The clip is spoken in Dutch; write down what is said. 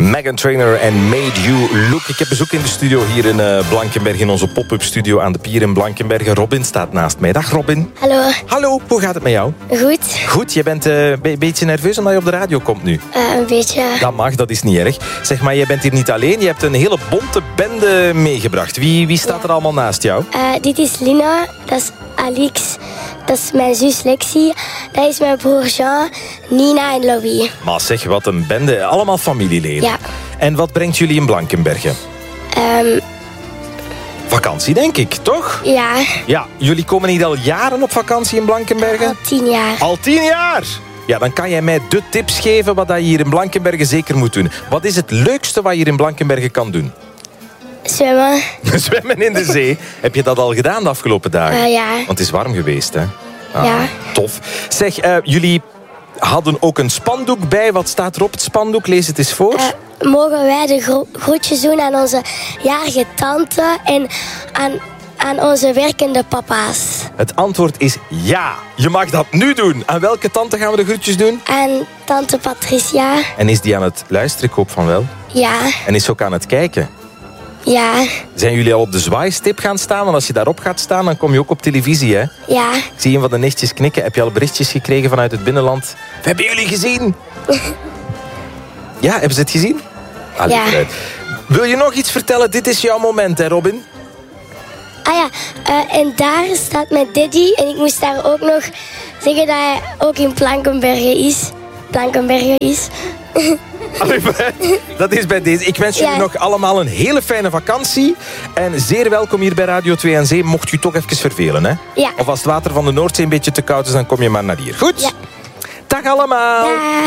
Meghan Trainor en Made You Look. Ik heb bezoek in de studio hier in Blankenberge, in onze pop-up studio aan de pier in Blankenberge. Robin staat naast mij. Dag Robin. Hallo. Hallo, hoe gaat het met jou? Goed. Goed, je bent een beetje nerveus omdat je op de radio komt nu. Een beetje. Dat mag, dat is niet erg. Zeg maar, je bent hier niet alleen. Je hebt een hele bonte bende meegebracht. Wie staat er allemaal naast jou? Dit is Lina, dat is Alix, dat is mijn zus Lexie, dat is mijn broer Jean, Nina en Louis. Maar zeg, wat een bende. Allemaal familieleden. Ja. En wat brengt jullie in Blankenberge? Vakantie, denk ik, toch? Ja, Ja, jullie komen niet al jaren op vakantie in Blankenberge? al 10 jaar. Al 10 jaar? Ja, dan kan jij mij de tips geven wat je hier in Blankenberge zeker moet doen. Wat is het leukste wat je hier in Blankenberge kan doen? Zwemmen. Zwemmen in de zee. Heb je dat al gedaan de afgelopen dagen? Ja. Want het is warm geweest, hè? Ah, Ja. Tof. Zeg, jullie hadden ook een spandoek bij. Wat staat er op het spandoek? Lees het eens voor. Mogen wij de groetjes doen aan onze jarige tante en aan onze werkende papa's? Het antwoord is ja. Je mag dat nu doen. Aan welke tante gaan we de groetjes doen? Aan tante Patricia? En is die aan het luisteren? Ik hoop van wel. Ja. En is ze ook aan het kijken? Ja. Zijn jullie al op de zwaaistip gaan staan? Want als je daarop gaat staan, dan kom je ook op televisie, hè? Ja. Ik zie een van de nichtjes knikken. Heb je al berichtjes gekregen vanuit het binnenland? We hebben jullie gezien! Ja, hebben ze het gezien? Allee, Ja. vooruit. Wil je nog iets vertellen? Dit is jouw moment, hè, Robin? Ah ja, en daar staat mijn daddy. En ik moest daar ook nog zeggen dat hij ook in Blankenberge is. Allee, vooruit. Dat is bij deze. Ik wens jullie Ja. nog allemaal een hele fijne vakantie. En zeer welkom hier bij Radio 2 en Zee. Mocht je toch even vervelen, hè? Ja. Of als het water van de Noordzee een beetje te koud is, dan kom je maar naar hier. Goed? Ja. Dag allemaal! Dag.